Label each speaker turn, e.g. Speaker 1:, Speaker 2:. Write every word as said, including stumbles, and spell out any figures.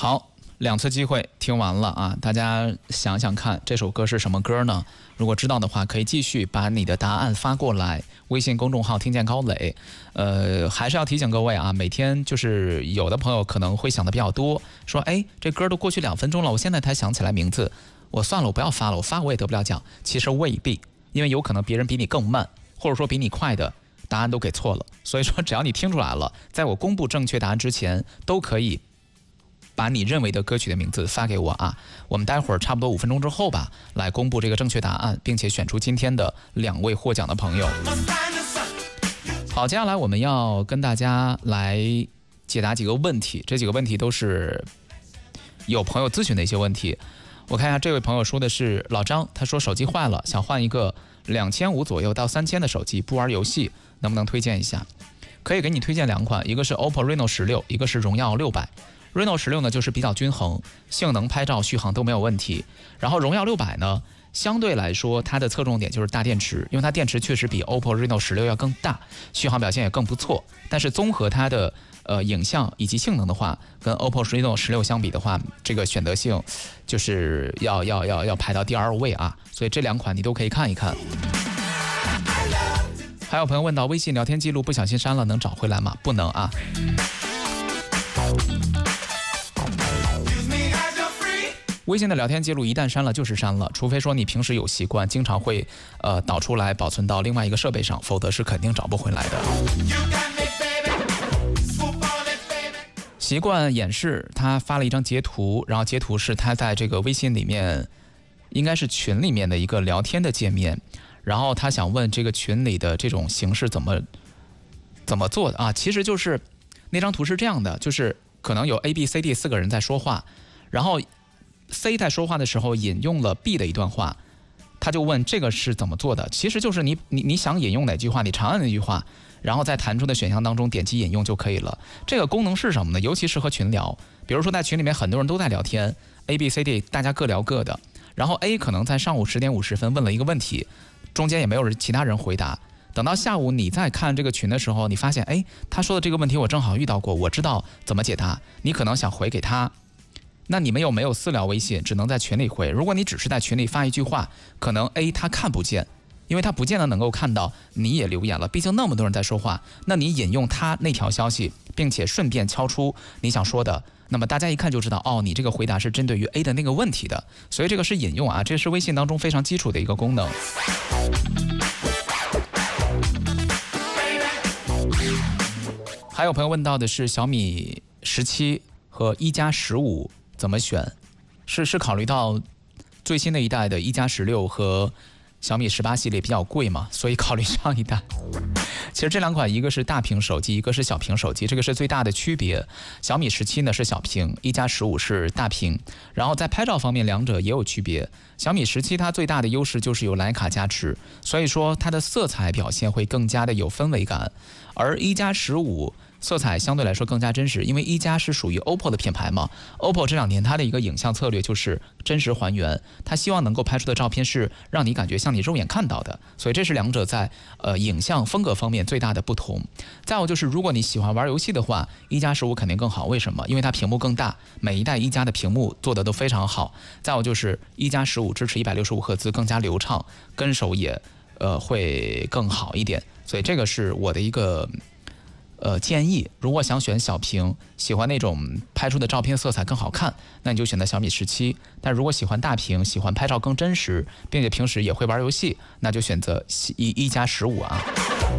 Speaker 1: 好，两次机会听完了啊，大家想想看，这首歌是什么歌呢？如果知道的话，可以继续把你的答案发过来，微信公众号听见高磊。呃，还是要提醒各位啊，每天就是有的朋友可能会想的比较多，说哎，这歌都过去两分钟了，我现在才想起来名字，我算了，我不要发了，我发我也得不了奖。其实未必，因为有可能别人比你更慢，或者说比你快的答案都给错了。所以说，只要你听出来了，在我公布正确答案之前，都可以把你认为的歌曲的名字发给我啊！我们待会儿差不多五分钟之后吧，来公布这个正确答案，并且选出今天的两位获奖的朋友。好，接下来我们要跟大家来解答几个问题，这几个问题都是有朋友咨询的一些问题。我看一下，这位朋友说的是老张，他说手机坏了，想换一个两千五左右到三千的手机，不玩游戏，能不能推荐一下？可以给你推荐两款，一个是 O P P O Reno 十六，一个是荣耀六百。Reno 十六呢，就是比较均衡，性能、拍照、续航都没有问题。然后荣耀六百呢，相对来说它的侧重点就是大电池，因为它电池确实比 O P P O Reno 十六要更大，续航表现也更不错。但是综合它的呃影像以及性能的话，跟 O P P O Reno 十六相比的话，这个选择性就是要要要要排到第二位啊。所以这两款你都可以看一看。还有朋友问到微信聊天记录不小心删了，能找回来吗？不能啊。微信的聊天记录一旦删了就是删了，除非说你平时有习惯，经常会呃导出来保存到另外一个设备上，否则是肯定找不回来的。习惯演示，他发了一张截图，然后截图是他在这个微信里面，应该是群里面的一个聊天的界面，然后他想问这个群里的这种形式怎么怎么做的啊？其实就是那张图是这样的，就是可能有 A、B、C、D 四个人在说话，然后C 在说话的时候引用了 B 的一段话，他就问这个是怎么做的？其实就是你你你想引用哪句话，你长按那句话，然后在弹出的选项当中点击引用就可以了。这个功能是什么呢？尤其适合群聊，比如说在群里面很多人都在聊天 ，A、B、C、D 大家各聊各的，然后 A 可能在上午十点五十分问了一个问题，中间也没有人其他人回答。等到下午你再看这个群的时候，你发现哎，他说的这个问题我正好遇到过，我知道怎么解答，你可能想回给他。那你们又没有私聊微信，只能在群里回。如果你只是在群里发一句话，可能 A 他看不见，因为他不见得能够看到你也留言了，毕竟那么多人在说话。那你引用他那条消息，并且顺便敲出你想说的，那么大家一看就知道，哦，你这个回答是针对于 A 的那个问题的。所以这个是引用啊，这是微信当中非常基础的一个功能。还有朋友问到的是小米十七和一加十五怎么选？是是考虑到最新的一代的一加十六和小米十八系列比较贵嘛，所以考虑上一代。其实这两款一个是大屏手机，一个是小屏手机，这个是最大的区别。小米十七呢是小屏，一加十五是大屏。然后在拍照方面两者也有区别。小米十七它最大的优势就是有徕卡加持，所以说它的色彩表现会更加的有氛围感。而一加十五色彩相对来说更加真实，因为一加是属于 O P P O 的品牌嘛 ，O P P O 这两年它的一个影像策略就是真实还原，它希望能够拍出的照片是让你感觉像你肉眼看到的，所以这是两者在呃影像风格方面最大的不同。再有就是如果你喜欢玩游戏的话，一加十五肯定更好，为什么？因为它屏幕更大，每一代一加的屏幕做的都非常好。再有就是一加十五支持一百六十五赫兹，更加流畅，跟手也呃会更好一点，所以这个是我的一个。呃，建议如果想选小屏，喜欢那种拍出的照片色彩更好看，那你就选择小米十七。但如果喜欢大屏，喜欢拍照更真实，并且平时也会玩游戏，那就选择一一加十五啊。